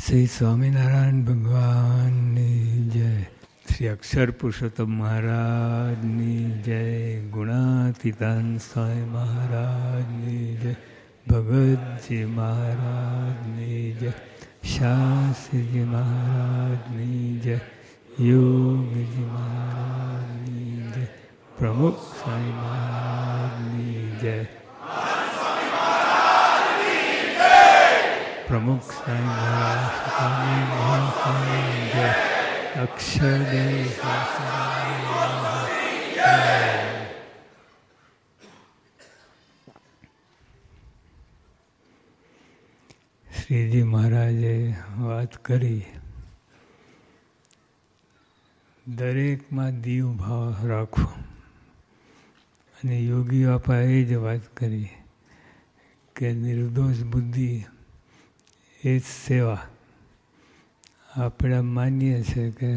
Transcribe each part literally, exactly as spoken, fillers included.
શ્રી સ્વામિનારાયણ ભગવાનની જય. શ્રી અક્ષર પુરુષોત્તમ મહારાજની જય. ગુણાતીતાન સ્વામી મહારાજની જય. ભગતજી મહારાજની જય. શાસ્ત્રીજી મહારાજની જય. યોગીજી મહારાજની જય. પ્રમુખ સ્વામી મહારાજની જય. પ્રમુખ સ્વામી મહારાજની જય. અક્ષરદેવ શ્રીજી મહારાજે વાત કરી, દરેકમાં દીવ ભાવ રાખવો. અને યોગી બાપાએ જ વાત કરી કે નિર્દોષ બુદ્ધિ એ જ સેવા. આપણે માનીએ છીએ કે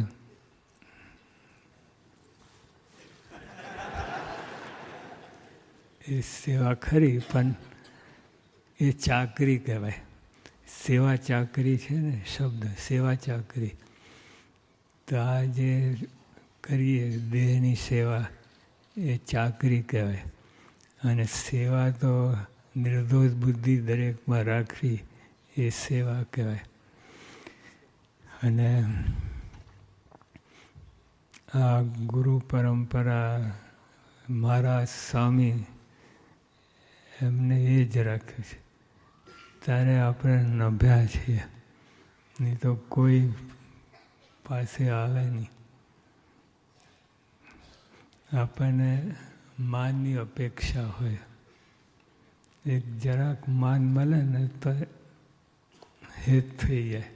એ સેવા ખરી, પણ એ ચાકરી કહેવાય. સેવા ચાકરી છે ને શબ્દ, સેવા ચાકરી. તો આ જે કરીએ દેહની સેવા એ ચાકરી કહેવાય. અને સેવા તો નિર્દોષ બુદ્ધિ દરેકમાં રાખવી એ સેવા કહેવાય. અને આ ગુરુ પરંપરા મહારાજ સ્વામી એમને એ જ રાખ્યું છે. ત્યારે આપણે નભ્યા છીએ, નહીં તો કોઈ પાસે આવે નહીં. આપણને માનની અપેક્ષા હોય, એક જરાક માન મળે ને તો હેત થઈ જાય.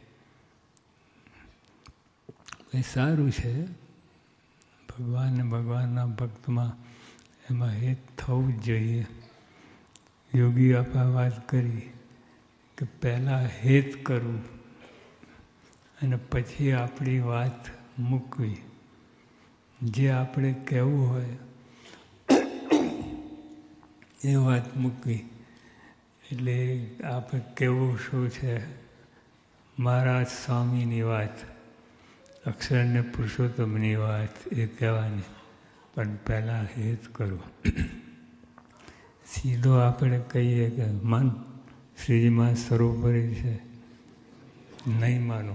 એ સારું છે. ભગવાન ને ભગવાનના ભક્તમાં એમાં હેત થવું જ જોઈએ. યોગી આપા વાત કરી કે પહેલાં હેત કરવું અને પછી આપણી વાત મૂકવી. જે આપણે કહેવું હોય એ વાત મૂકવી. એટલે આપણે કહેવું શું છે? મહારાજ સ્વામીની વાત, અક્ષરને પુરુષોત્તમની વાત એ કહેવાની, પણ પહેલાં હેત કરવું. સીધો આપણે કહીએ કે માન શ્રીજીમાં સરોપરી છે, નહીં માનો.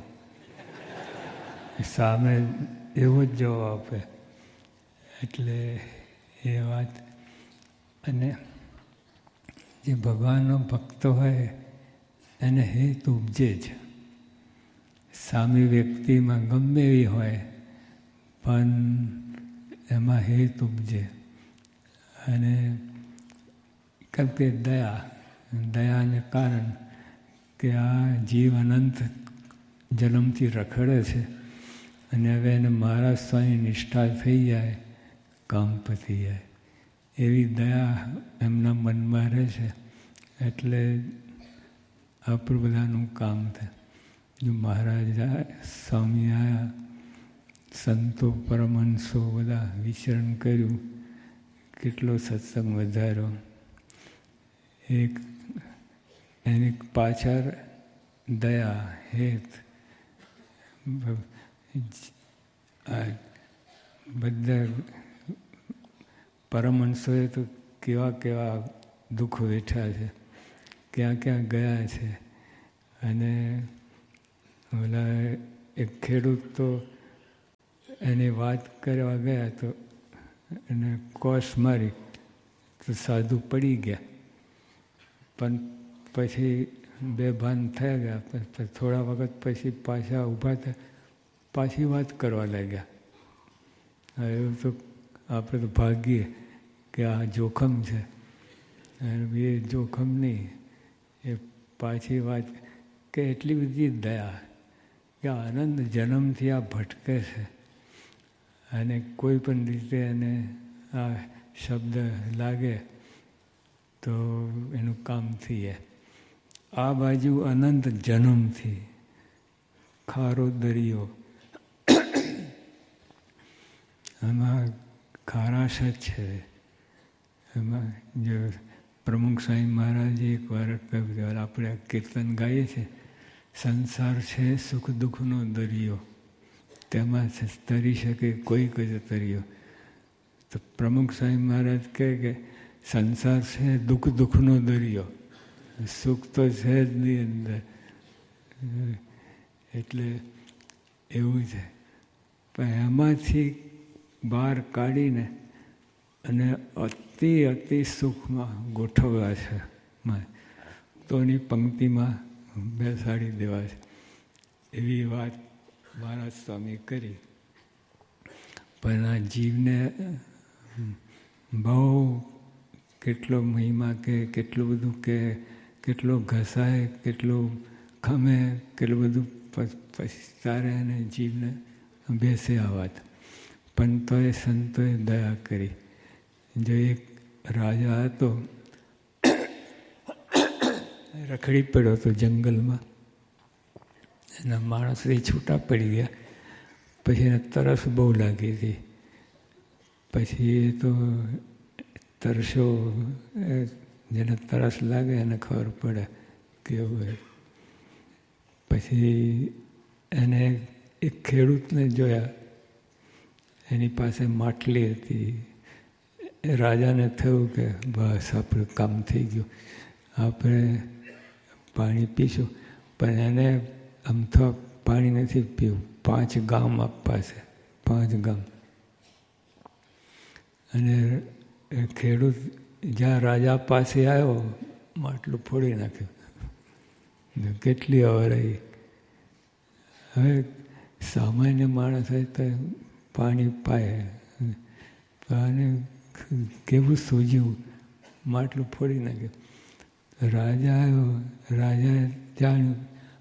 સામે એવો જ જવાબ આપે. એટલે એ વાત. અને જે ભગવાનનો ભક્ત હોય એને હેત ઉપજે જ. સામી વ્યક્તિમાં ગમે એવી હોય પણ એમાં હેત ઉપજે. અને કેમ કે દયા દયાને કારણ કે આ જીવ અનંત જન્મથી રખડે છે અને હવે એને મહારાજ સ્વામી નિષ્ઠા થઈ જાય, કામ પતી જાય. એવી દયા એમના મનમાં રહે છે. એટલે આપણું બધાનું કામ થાય. જો મહારાજ સ્વામી આવ્યા, સંતો પરમહંસો બધા વિચરણ કર્યું, કેટલો સત્સંગ વધાર્યો. એક એની પાછળ દયા, હેત, બધા પરમહંસોએ તો કેવા કેવા દુઃખ વેઠ્યા છે, ક્યાં ક્યાં ગયા છે. અને ઓલા એક ખેડૂત તો એની વાત કરવા ગયા તો એને કોસ મારી તો સાધુ પડી ગયા. પણ પછી બે ભાન થઈ ગયા. પછી થોડા વખત પછી પાછા ઊભા થયા, પાછી વાત કરવા લાગ્યા. એવું તો આપણે તો ભાગીએ કે આ જોખમ છે. એ જોખમ નહીં, એ પાછી વાત કે એટલી બધી દયા કે આનંદ જન્મથી આ ભટકે છે અને કોઈ પણ રીતે એને આ શબ્દ લાગે તો એનું કામ થઈ જાય. આ બાજુ અનંત જન્મથી ખારો દરિયો, એમાં ખારાશ જ છે. એમાં જો પ્રમુખ સ્વામી મહારાજે એક વાર કહ્યું, આપણે કીર્તન ગાઈએ છીએ, સંસાર છે સુખ દુઃખનો દરિયો, તેમાં તરી શકે કોઈ જ તરિયો. તો પ્રમુખ સ્વામી મહારાજ કહે કે સંસાર છે દુઃખ દુઃખનો દરિયો, સુખ તો છે જ નહીં અંદર. એટલે એવું છે. પણ એમાંથી બહાર કાઢીને અને અતિ અતિ સુખમાં ગોઠવવા છે. તોની પંક્તિમાં બેસાડી દેવા છે. એવી વાત મહારાજ સ્વામી કરી. પણ આ જીવને બહુ કેટલો મહિમા કે કેટલું બધું કે કેટલો ઘસાય, કેટલું ખમે, કેટલું બધું પછી તારે અને જીવને બેસે આ વાત. પણ તો એ સંતોએ દયા કરી. જો એક રાજા હતો, રખડી પડ્યો હતો જંગલમાં, એના માણસથી છૂટા પડી ગયા. પછી એને તરસ બહુ લાગી હતી. પછી એ તો તરસો, જેને તરસ લાગે એને ખબર પડે કેવું હોય. પછી એને એક ખેડૂતને જોયા, એની પાસે માટલી હતી. એ રાજાને થયું કે બસ આપણું કામ થઈ ગયું, આપણે પાણી પીશું. પણ એને આમ તો પાણી નથી પીવું, પાંચ ગામ આપવા છે, પાંચ ગામ. અને એ ખેડૂત જ્યાં રાજા પાસે આવ્યો, માટલું ફોડી નાખ્યું. કેટલી અવરાઈ. હવે સામાન્ય માણસ હોય તો પાણી પાય, અને કેવું સૂજ્યું, માટલું ફોડી નાખ્યું. રાજા આવ્યો, રાજાએ જાણ્યું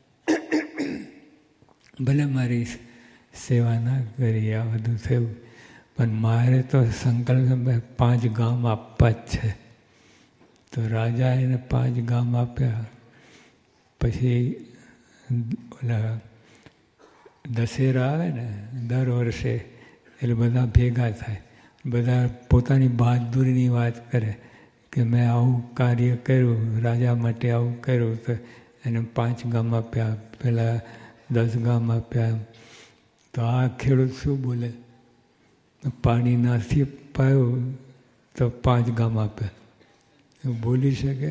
ભલે મારી સેવા ના કરી, આ બધું થયું, પણ મારે તો સંકલ્પ પાંચ ગામ આપવા જ છે. તો રાજાએ એને પાંચ ગામ આપ્યા. પછી ઓલા દશેરા આવે ને દર વર્ષે, એટલે બધા ભેગા થાય, બધા પોતાની બહાદુરીની વાત કરે કે મેં આવું કાર્ય કર્યું, રાજા માટે આવું કર્યું. તો એને પાંચ ગામ આપ્યા, પેલા દસ ગામ આપ્યા. તો આ ખેડૂત શું બોલે? પાણી નથી પાયું તો પાંચ ગામ આપ્યા. બોલી શકે?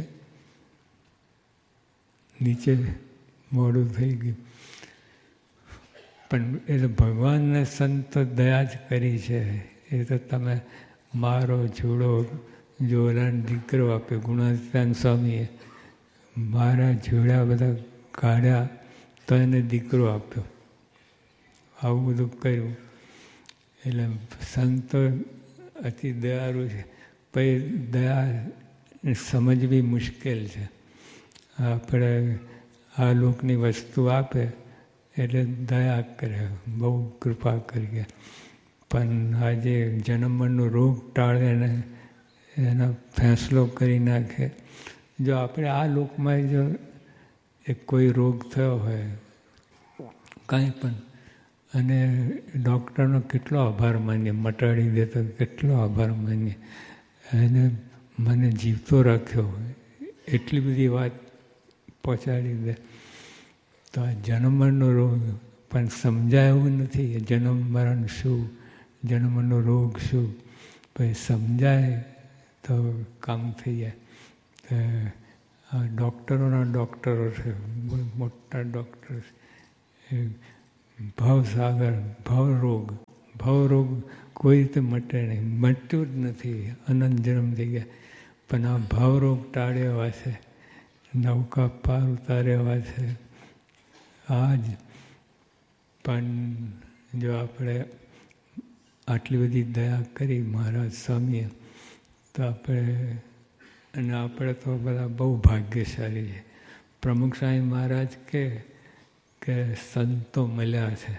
નીચે મોડું થઈ ગયું. પણ એ તો ભગવાનને સંત દયા જ કરી છે. એ તો તમે મારો જોડો જોરાન દીકરો આપ્યો. ગુણાતીતાન સ્વામીએ મારા જોડા બધા કાઢ્યા તો એને દીકરો આપ્યો. આવું બધું કર્યું. એટલે સંતો અતિ દયાળુ છે. પછી દયા સમજવી મુશ્કેલ છે. આપણે આ લોકની વસ્તુ આપે એટલે દયા કરે, બહુ કૃપા કરીએ. પણ આજે જન્મનો રોગ ટાળે ને એનો ફેંસલો કરી નાખે. જો આપણે આ લોકમાં જો એક કોઈ રોગ થયો હોય કાંઈ પણ, અને ડૉક્ટરનો કેટલો આભાર માનીએ, મટાડી દે તો કેટલો આભાર માનીએ. એને મને જીવતો રાખ્યો, એટલી બધી વાત પહોંચાડી દે. તો આ જન્મનો રોગ પણ સમજાય એવું નથી. જન્મ મરણ શું, જન્મનો રોગ શું, પછી સમજાય તો કામ થઈ જાય. તો આ ડૉક્ટરોના ડૉક્ટરો છે, મોટા ડૉક્ટર છે. ભવસાગર, ભવરોગ, ભવરોગ કોઈ રીતે મટે નહીં, મટ્યું જ નથી, અનંત જન્મ થઈ ગયા. પણ આ ભવરોગ ટાળે એવા છે, નૌકા પાર ઉતારે એવા છે. આ જ પણ જો આપણે આટલી બધી દયા કરી મહારાજ સ્વામીએ, તો આપણે, અને આપણે તો બધા બહુ ભાગ્યશાળી છે. પ્રમુખ સ્વામી મહારાજ કહે કે સંતો મળ્યા છે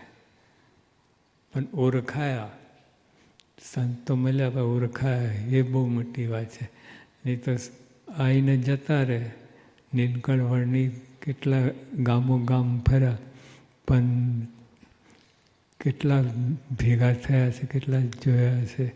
પણ ઓળખાયા. સંતો મળ્યા પણ ઓળખાયા, એ બહુ મોટી વાત છે. નહીં તો આવીને જતા રહે. નીલકંઠવળની કેટલા ગામો ગામ ફર્યા, પણ કેટલા ભેગા થયા છે, કેટલા જોયા છે.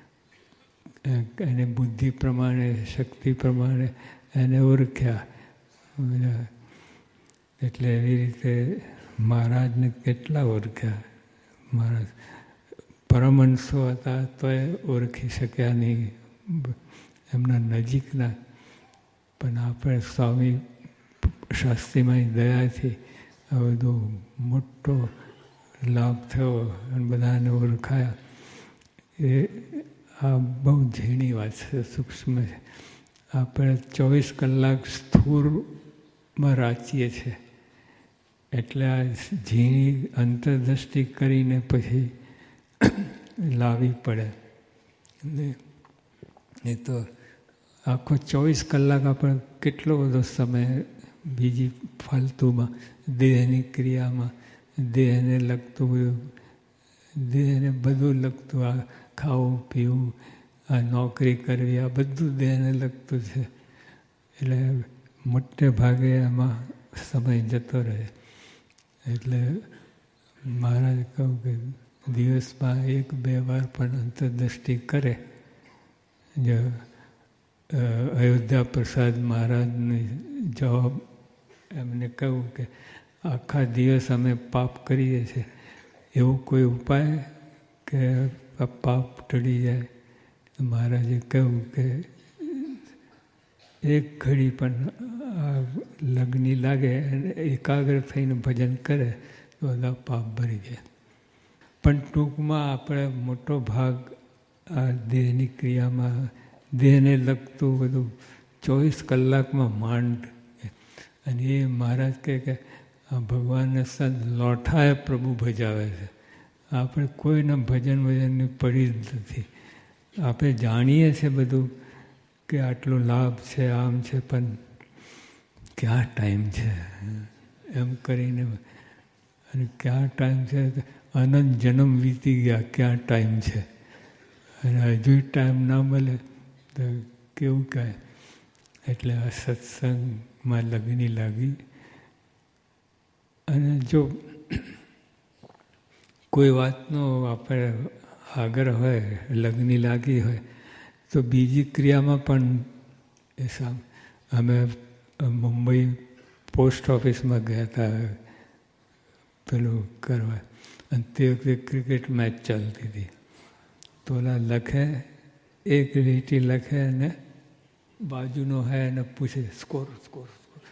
એને બુદ્ધિ પ્રમાણે, શક્તિ પ્રમાણે એને ઓળખ્યા. એટલે એવી રીતે મહારાજને કેટલા ઓળખ્યા. મહારાજ પરમહંસો હતા તો એ ઓળખી શક્યા નહીં, એમના નજીકના. પણ આપણે સ્વામી શાસ્ત્રીમાં દયાથી આ બધો મોટો લાભ થયો અને બધાને ઓળખાયા. એ આ બહુ ઝીણી વાત છે, સૂક્ષ્મ છે. આપણે ચોવીસ કલાક સ્થૂળમાં રાચીએ છીએ, એટલે આ ઝીણી અંતરદ્રષ્ટિ કરીને પછી લાવવી પડે. નહીં તો આખો ચોવીસ કલાક આપણે કેટલો બધો સમય બીજી ફાલતુમાં, દેહની ક્રિયામાં, દેહને લગતું બધું, દેહને બધું લગતું, આ ખાવું પીવું, આ નોકરી કરવી, આ બધું દેહને લગતું છે. એટલે મોટે ભાગે એમાં સમય જતો રહે. એટલે મહારાજ કહું કે દિવસમાં એક બે વાર પણ અંતરદ્રષ્ટિ કરે. જો અયોધ્યા પ્રસાદ મહારાજને જવાબ એમને કહ્યું કે આખા દિવસ અમે પાપ કરીએ છીએ, એવો કોઈ ઉપાય કે પાપ ટળી જાય? મહારાજે કહ્યું કે એક ઘડી પણ લગ્ની લાગે અને એકાગ્ર થઈને ભજન કરે તો બધા પાપ ભરી જાય. પણ ટૂંકમાં આપણે મોટો ભાગ આ દેહની ક્રિયામાં, દેહને લગતું બધું ચોવીસ કલાકમાં માંડ. અને એ મહારાજ કહે કે આ ભગવાનને સંત લોઠાએ પ્રભુ ભજાવે છે. આપણે કોઈના ભજન ભજનની પડી જ નથી. આપણે જાણીએ છીએ બધું કે આટલો લાભ છે, આમ છે, પણ ક્યાં ટાઈમ છે એમ કરીને. અને ક્યાં ટાઈમ છે? અનંત જન્મ વીતી ગયા, ક્યાં ટાઈમ છે? અને હજુ ટાઈમ ના મળે તો કેવું કહે? એટલે આ સત્સંગમાં લગ્ની લાગી. અને જો કોઈ વાતનો આપણે આગ્રહ હોય, લગ્ની લાગી હોય, તો બીજી ક્રિયામાં પણ એ સામ. અમે મુંબઈ પોસ્ટ ઓફિસમાં ગયા હતા પેલું કરવા, અને તે વખતે ક્રિકેટ મેચ ચાલતી હતી. તો ઓલા લખે, એક લીટી લખે અને બાજુનો હોય અને પૂછે સ્કોર સ્કોર સ્કોર.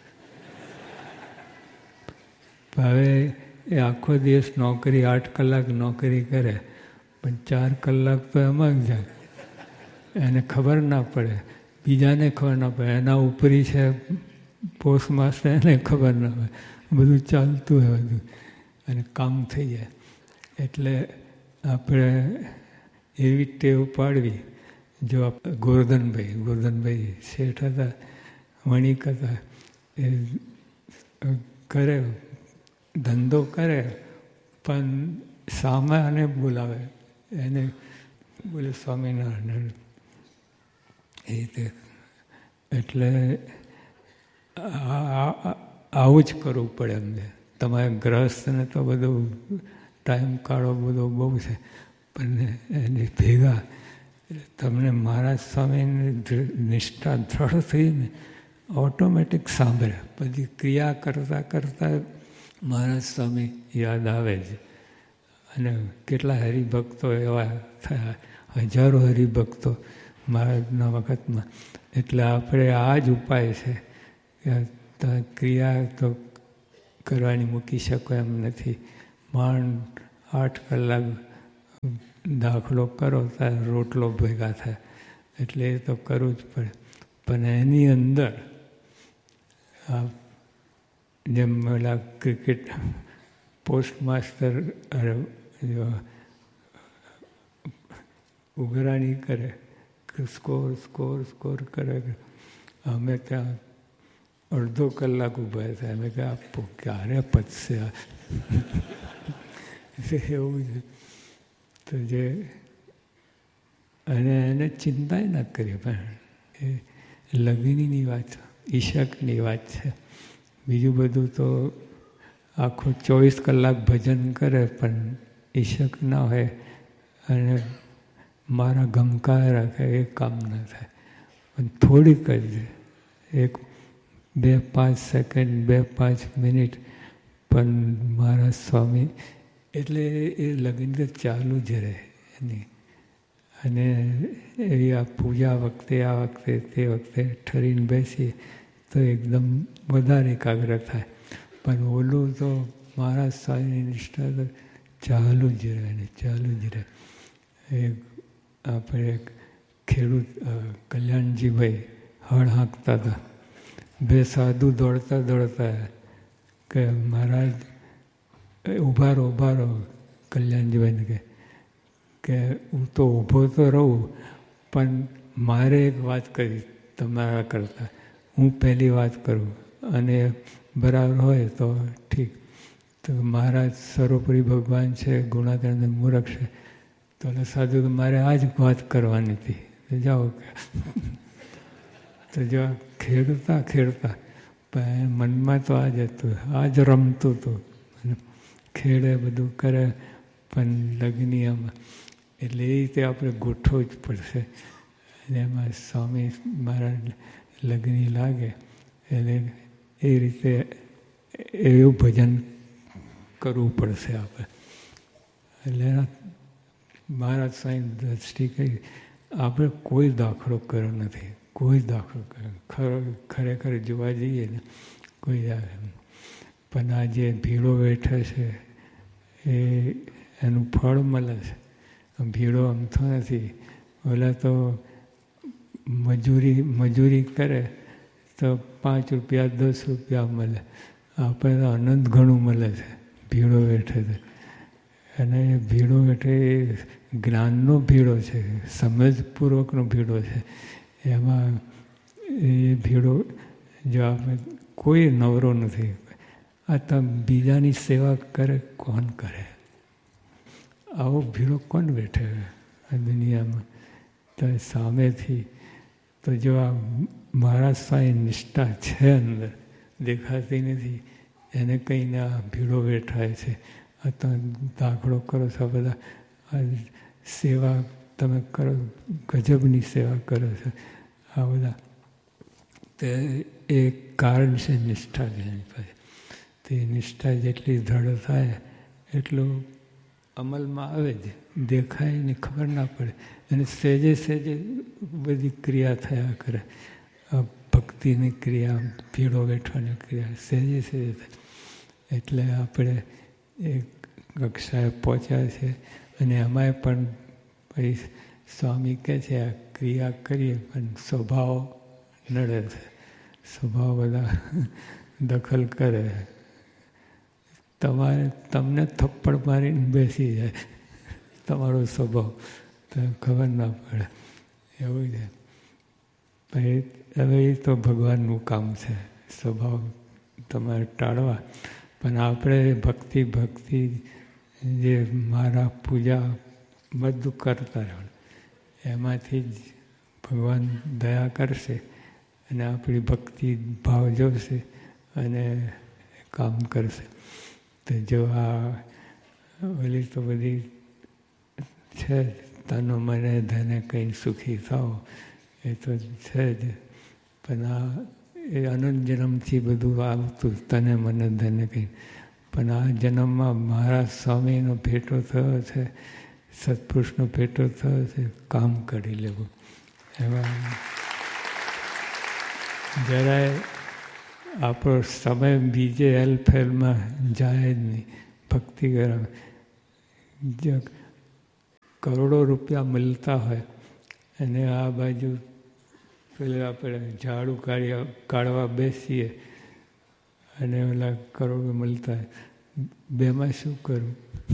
હવે એ આખો દિવસ નોકરી, આઠ કલાક નોકરી કરે, પણ ચાર કલાક તો એમાં જ જાય. એને ખબર ના પડે, બીજાને ખબર ના પડે, એના ઉપરી છે પોસ્ટ માસ્ટર, એને ખબર ના પડે, બધું ચાલતું હોય બધું, અને કામ થઈ જાય. એટલે આપણે એવી ટેવ પાડવી. જો ગોરધનભાઈ ગોરધનભાઈ શેઠ હતા, વણિક હતા, એ કરે, ધંધો કરે, પણ સામે આને બોલાવે, એને બોલે સ્વામિનારાયણ એ રીતે. એટલે આવું જ કરવું પડે એમને. તમારે ગ્રહસ્થને તો બધું ટાઈમ કાઢો બધો બહુ છે, પણ એની ભેગા તમને મહારાજ સ્વામીની નિષ્ઠા દ્રઢ થઈ ને ઓટોમેટિક સાંભળે. બધી ક્રિયા કરતાં કરતાં મહારાજ સ્વામી યાદ આવે છે. અને કેટલા હરિભક્તો એવા થયા, હજારો હરિભક્તો મહારાજના વખતમાં. એટલે આપણે આ જ ઉપાય છે કે ક્રિયા તો કરવાની મૂકી શકો એમ નથી. માંડ આઠ કલાક દાખલો કરો ત્યારે રોટલો ભેગા થાય, એટલે એ તો કરવું જ પડે. પણ એની અંદર આ જેમ પેલા ક્રિકેટ પોસ્ટ માસ્ટર ઉઘરાણી કરે, સ્કોર સ્કોર સ્કોર કરે, અમે ત્યાં અડધો કલાક ઊભા થાય. અમે કે આપો ક્યારે પતશે આ? એવું છે. તો જે અને એને ચિંતા ન કરીએ, પણ એ લગ્નની વાત, ઈશકની વાત છે. બીજું બધું તો આખો ચોવીસ કલાક ભજન કરે, પણ ઈશક ના હોય અને મારા ગમકા રાખે, એ કામ ના થાય. પણ થોડીક જ એક બે પાંચ સેકન્ડ, બે પાંચ મિનિટ પણ મારા સ્વામી એટલે એ લગ્ન તો ચાલુ જ રહે એની. અને એવી આ પૂજા વખતે આ વખતે તે વખતે ઠરીને બેસીએ તો એકદમ વધારે એકાગ્ર થાય. પણ ઓલું તો મારા સ્વામીની નિષ્ઠા તો ચાલુ જ રહે ને ચાલુ જ રહે. એ આપણે ખેડૂત કલ્યાણજીભાઈ હળ હાંકતા હતા. બે સાધુ દોડતા દોડતા કે મહારાજ ઊભા રહો ઊભા રહો. કલ્યાણજીભાઈને કહે કે હું તો ઊભો તો રહું પણ મારે એક વાત કરી તમારા કરતાં. હું પહેલી વાત કરું અને બરાબર હોય તો ઠીક. તો મહારાજ સર્વોપરી ભગવાન છે, ગુણાતીત મૂરખ છે. તો સાધુ મારે આ જ વાત કરવાની હતી. તો જાઓ તો જો ખેડતા ખેડતા પણ મનમાં તો આ જ હતું, આ જ રમતું હતું. ખેડે બધું કરે પણ લગ્નિયામાં એટલે એ રીતે આપણે ગોઠવવું જ પડશે. અને એમાં સ્વામી મારા લગ્ની લાગે એટલે એ રીતે એવું ભજન કરવું પડશે આપણે. એટલે મહારાજ સ્વામી દ્રષ્ટિ કહી આપણે કોઈ દાખલો કર્યો નથી, કોઈ દાખલો કર્યો ખરેખર જોવા જઈએ ને કોઈ પણ આ જે ભીડો બેઠે છે એ એનું ફળ મળે છે. ભીડો અમથો નથી. ઓલા તો મજૂરી મજૂરી કરે તો પાંચ રૂપિયા દસ રૂપિયા મળે. આપણે તો અનંત ઘણું મળે છે ભીડો બેઠે છે. અને એ ભીડો બેઠે એ જ્ઞાનનો ભીડો છે, સમજપૂર્વકનો ભીડો છે. એમાં એ ભીડો જો આપણે કોઈ નવરો નથી. આ તો બીજાની સેવા કરે કોણ કરે? આવો ભીડો કોણ બેઠે આ દુનિયામાં? તો સામેથી તો જો આ મહારાજ સ્વામી નિષ્ઠા છે અંદર દેખાતી નથી, એને કહીને આ ભીડો બેઠાય છે. આ તમે દાખલો કરો છો બધા, આ સેવા તમે કરો, ગજબની સેવા કરો છો આ બધા. તે એ કારણ છે નિષ્ઠા જેની પાસે. તે નિષ્ઠા જેટલી દ્રઢ થાય એટલું અમલમાં આવે જ, દેખાય ને ખબર ના પડે. અને સહેજે સહેજે બધી ક્રિયા થયા કરે. આ ભક્તિની ક્રિયા, ભીડો બેઠવાની ક્રિયા સહેજે સહેજે થાય. એટલે આપણે એક કક્ષાએ પહોંચ્યા છે. અને એમાંય પણ પછી સ્વામી કહે છે આ ક્રિયા કરીએ પણ સ્વભાવ નડે છે. સ્વભાવ બધા દખલ કરે. તમારે તમને થપ્પડ મારીને બેસી જાય તમારો સ્વભાવ, તો ખબર ના પડે એવું છે. પછી હવે એ તો ભગવાનનું કામ છે સ્વભાવ તમારે ટાળવા. પણ આપણે ભક્તિ ભક્તિ જે મારા પૂજા બધું કરતા રહેવાનું, એમાંથી જ ભગવાન દયા કરશે અને આપણી ભક્તિ ભાવ જોશે અને કામ કરશે. તો જો આ ઓલી તો બધી છે તનો મને ધને કંઈ સુખી થાવ, એ તો છે જ. પણ આ એ અનંત જન્મથી બધું આવતું તને મને ધને કંઈ. પણ આ જન્મમાં મારા સ્વામીનો ભેટો થયો છે, સત્પુરુષનો ભેટો થયો છે, કામ કરી લેવું. એમાં જરાય આપણો સમય બીજે હેલફેલમાં જાય જ નહીં. ભક્તિ કરવા કરોડો રૂપિયા મળતા હોય અને આ બાજુ પેલા આપણે ઝાડુ કાઢ્યા કાઢવા બેસીએ અને ઓલા કરોડો મળતા હોય, બેમાં શું કરું?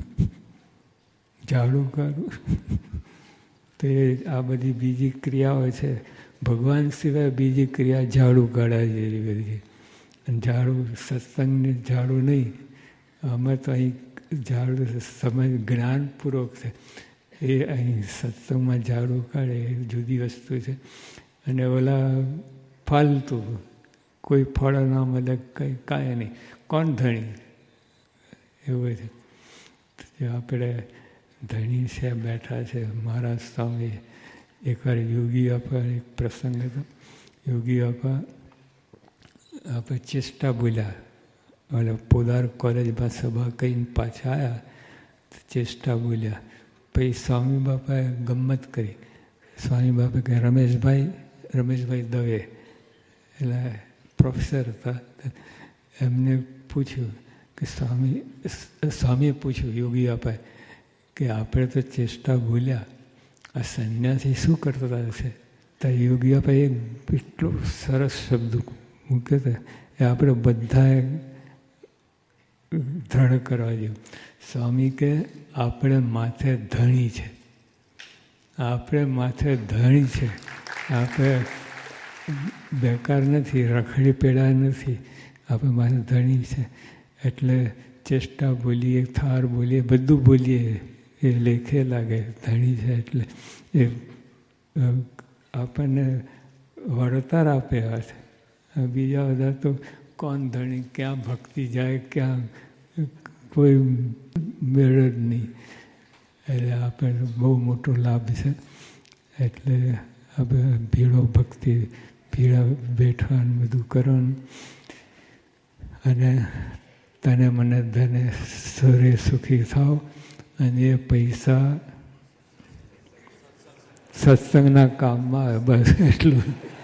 ઝાડુ કાઢું? તો એ આ બધી બીજી ક્રિયાઓ છે. ભગવાન સિવાય બીજી ક્રિયા ઝાડુ કાઢવા જેવી બધી. અને ઝાડુ સત્સંગને ઝાડુ નહીં. અમે તો અહીં ઝાડુ સમય જ્ઞાનપૂર્વક છે. એ અહીં સત્સંગમાં ઝાડુ કાઢે એ જુદી વસ્તુ છે. અને ઓલા ફાલતું કોઈ ફળ ના મળે કંઈ કાંઈ નહીં. કોણ ધણી? એવું છે. આપણે ધણી છે બેઠા છે. મહારાજ સ્વામી એકવાર યોગી આપા એક પ્રસંગ હતો. યોગી આપા આપણે ચેષ્ટા બોલ્યા, એટલે પોદાર કોલેજમાં સભા કહીને પાછા આવ્યા તો ચેષ્ટા બોલ્યા. પછી સ્વામી બાપાએ ગમ્મત કરી. સ્વામી બાપા કે રમેશભાઈ રમેશભાઈ દવે એટલે પ્રોફેસર હતા, એમને પૂછ્યું કે સ્વામી સ્વામીએ પૂછ્યું યોગી બાપાએ કે આપણે તો ચેષ્ટા બોલ્યા, આ સંન્યાસી શું કરતા હશે? તો યોગી બાપાએ એટલો સરસ શબ્દ મૂક્યો હતો એ આપણે બધાએ દ્રઢ કરવા જેવું. સ્વામી કે આપણે માથે ધણી છે, આપણે માથે ધણી છે, આપણે બેકાર નથી, રખડી પેડા નથી, આપણે માથે ધણી છે. એટલે ચેષ્ટા બોલીએ, થાર બોલીએ, બધું બોલીએ એ લેખે લાગે ધણી છે. એટલે એ આપણને વળતર આપ્યા છે. બીજા બધા તો કોણ ધણી, ક્યાં ભક્તિ જાય, ક્યાં કોઈ મેળ જ નહીં. એટલે આપણે બહુ મોટો લાભ છે. એટલે આપણે ભીડો ભક્તિ, ભીડા બેઠવાનું બધું કરવાનું. અને તને મને ધને સરે સુખી થાવ, અને એ પૈસા સત્સંગના કામમાં આવે, બસ એટલું.